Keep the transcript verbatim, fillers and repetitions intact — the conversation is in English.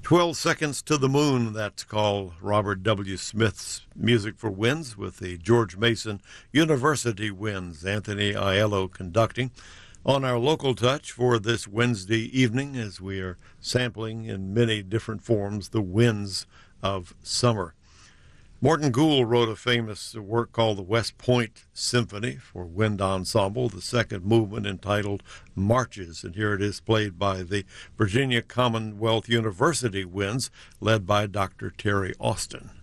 twelve Seconds to the Moon, that's called Robert W. Smith's Music for Winds with the George Mason University Winds, Anthony Aiello conducting. On our local touch for this Wednesday evening, as we are sampling in many different forms the winds of summer. Morton Gould wrote a famous work called the West Point Symphony for wind ensemble, the second movement entitled Marches, and here it is played by the Virginia Commonwealth University Winds, led by Doctor Terry Austin.